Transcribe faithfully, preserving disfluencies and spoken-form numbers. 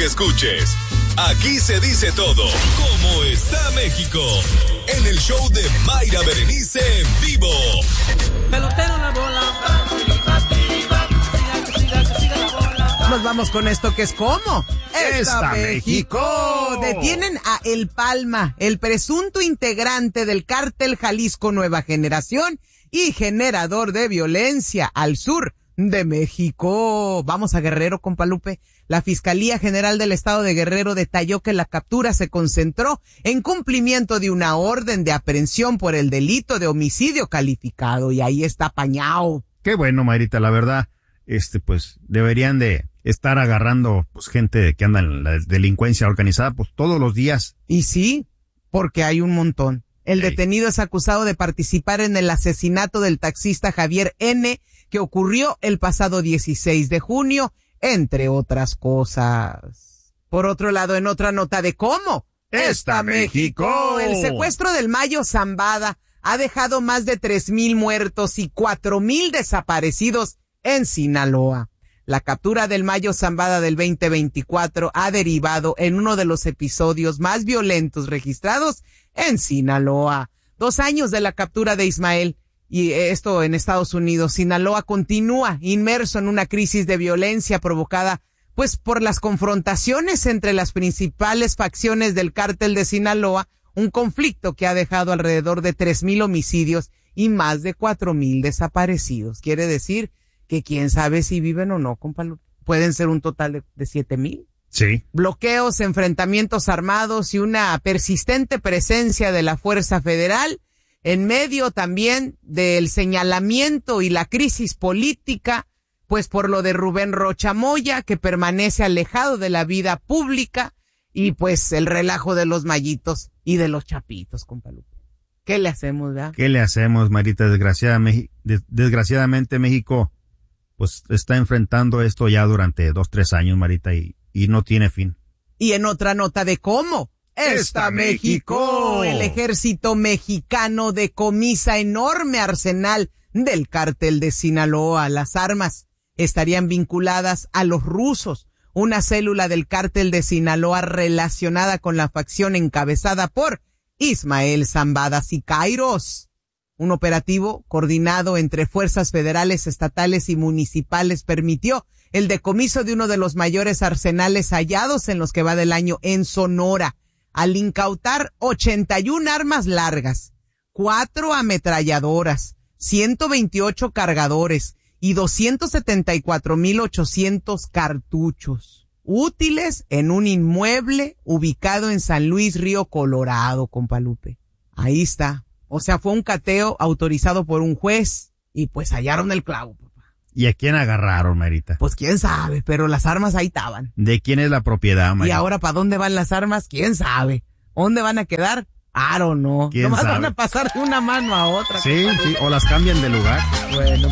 que escuches. Aquí se dice todo. ¿Cómo está México? En el show de Mayra Berenice en vivo. Pelotero la bola. Nos vamos con esto que es ¿cómo? ¡Está México! Detienen a El Palma, el presunto integrante del cártel Jalisco Nueva Generación y generador de violencia al sur de México. Vamos a Guerrero, compa Lupe. La Fiscalía General del Estado de Guerrero detalló que la captura se concentró en cumplimiento de una orden de aprehensión por el delito de homicidio calificado y ahí está Pañao. Qué bueno, Mayrita, la verdad, este, pues, deberían de estar agarrando, pues, gente que anda en la delincuencia organizada, pues, todos los días. Y sí, porque hay un montón. El Ey. detenido es acusado de participar en el asesinato del taxista Javier N., que ocurrió el pasado dieciséis de junio, entre otras cosas. Por otro lado, en otra nota de ¿cómo? ¡Está México! El secuestro del Mayo Zambada ha dejado más de tres mil muertos y cuatro mil desaparecidos en Sinaloa. La captura del Mayo Zambada del veinte veinticuatro ha derivado en uno de los episodios más violentos registrados en Sinaloa. Dos años de la captura de Ismael, y esto en Estados Unidos. Sinaloa continúa inmerso en una crisis de violencia provocada, pues, por las confrontaciones entre las principales facciones del cártel de Sinaloa, un conflicto que ha dejado alrededor de tres mil homicidios y más de cuatro mil desaparecidos. Quiere decir que quién sabe si viven o no, compa. Pueden ser un total de, de siete mil. Sí. Bloqueos, enfrentamientos armados y una persistente presencia de la Fuerza Federal en medio también del señalamiento y la crisis política, pues por lo de Rubén Rocha Moya, que permanece alejado de la vida pública, y pues el relajo de los Mayitos y de los Chapitos, compa Lupe. ¿Qué le hacemos, verdad? ¿Qué le hacemos, Marita? Desgraciadamente, desgraciadamente México, pues, está enfrentando esto ya durante dos, tres años, Marita, y, y no tiene fin. Y en otra nota de ¿cómo? ¡Está México! El ejército mexicano decomisa enorme arsenal del cártel de Sinaloa. Las armas estarían vinculadas a los rusos, una célula del cártel de Sinaloa relacionada con la facción encabezada por Ismael Zambada Siqueiros. Un operativo coordinado entre fuerzas federales, estatales y municipales permitió el decomiso de uno de los mayores arsenales hallados en los que va del año en Sonora, al incautar ochenta y una armas largas, cuatro ametralladoras, ciento veintiocho cargadores y doscientos setenta y cuatro mil ochocientos cartuchos, útiles en un inmueble ubicado en San Luis Río Colorado, compa Lupe. Ahí está. O sea, fue un cateo autorizado por un juez y pues hallaron el clavo, papá. ¿Y a quién agarraron, Marita? Pues quién sabe, pero las armas ahí estaban. ¿De quién es la propiedad, Marita? Y ahora, ¿para dónde van las armas? ¿Quién sabe? ¿Dónde van a quedar? I don't know. ¿Quién Nomás sabe? van a pasar de una mano a otra. Sí, sí, o las cambian de lugar. Bueno.